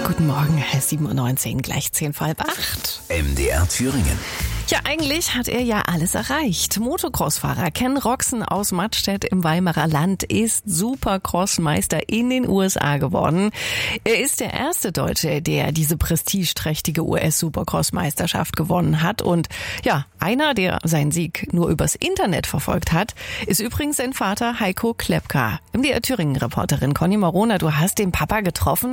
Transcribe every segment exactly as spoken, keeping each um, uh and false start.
Guten Morgen, sieben Uhr neunzehn, gleich zehn vor halb acht. M D R Thüringen. Ja, eigentlich hat er ja alles erreicht. Motocross-Fahrer Ken Roczen aus Mattstedt im Weimarer Land ist Supercross-Meister in den U S A geworden. Er ist der erste Deutsche, der diese prestigeträchtige U S-Supercross-Meisterschaft gewonnen hat. Und ja, einer, der seinen Sieg nur übers Internet verfolgt hat, ist übrigens sein Vater Heiko Klepka. M D R Thüringen-Reporterin Conny Marona, du hast den Papa getroffen.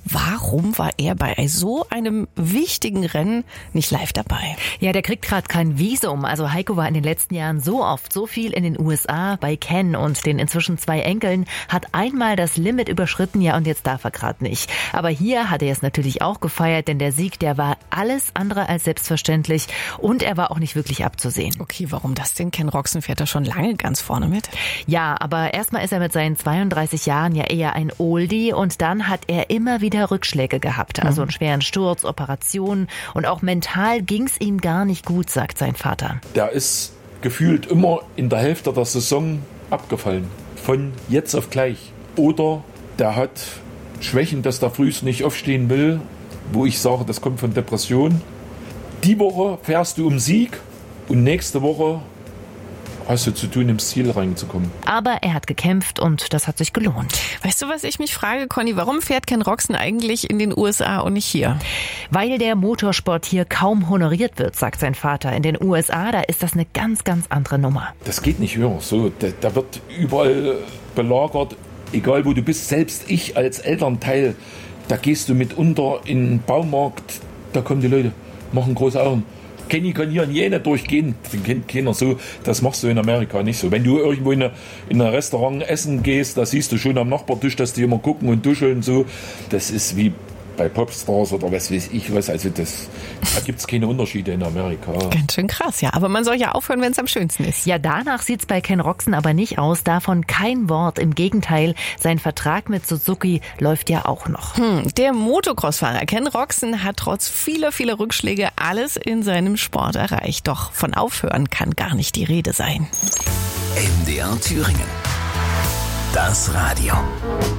Warum war er bei so einem wichtigen Rennen nicht live dabei? Ja, der kriegt gerade kein Visum. Also Heiko war in den letzten Jahren so oft, so viel in den U S A bei Ken und den inzwischen zwei Enkeln, hat einmal das Limit überschritten, ja, und jetzt darf er gerade nicht. Aber hier hat er es natürlich auch gefeiert, denn der Sieg, der war alles andere als selbstverständlich und er war auch nicht wirklich abzusehen. Okay, warum das denn? Ken Roczen fährt da schon lange ganz vorne mit. Ja, aber erstmal ist er mit seinen zweiunddreißig Jahren ja eher ein Oldie und dann hat er immer wieder Rückschläge gehabt. Also einen schweren Sturz, Operationen und auch mental ging's ihm gar nicht gut, sagt sein Vater. Der ist gefühlt immer in der Hälfte der Saison abgefallen. Von jetzt auf gleich. Oder der hat Schwächen, dass der frühst nicht aufstehen will, wo ich sage, das kommt von Depression. Die Woche fährst du um Sieg und nächste Woche hast du zu tun, ins Ziel reinzukommen. Aber er hat gekämpft und das hat sich gelohnt. Weißt du, was ich mich frage, Conny? Warum fährt Ken Roczen eigentlich in den U S A und nicht hier? Weil der Motorsport hier kaum honoriert wird, sagt sein Vater. In den U S A, da ist das eine ganz, ganz andere Nummer. Das geht nicht höher. So, da, da wird überall belagert, egal wo du bist. Selbst ich als Elternteil, da gehst du mitunter in den Baumarkt, da kommen die Leute, machen große Augen. Kenny kann hier in Jena durchgehen, den kennt keiner so, das machst du in Amerika nicht so. Wenn du irgendwo in, eine, in ein Restaurant essen gehst, da siehst du schon am Nachbartisch, dass die immer gucken und duscheln und so. Das ist wie bei Popstars oder was weiß ich was, also das, da gibt es keine Unterschiede in Amerika. Ganz schön krass, ja, aber man soll ja aufhören, wenn es am schönsten ist. Ja, danach sieht's bei Ken Roczen aber nicht aus, davon kein Wort, im Gegenteil, sein Vertrag mit Suzuki läuft ja auch noch. Hm, der Motocross-Fahrer Ken Roczen hat trotz vieler, vieler Rückschläge alles in seinem Sport erreicht, doch von Aufhören kann gar nicht die Rede sein. M D R Thüringen. Das Radio.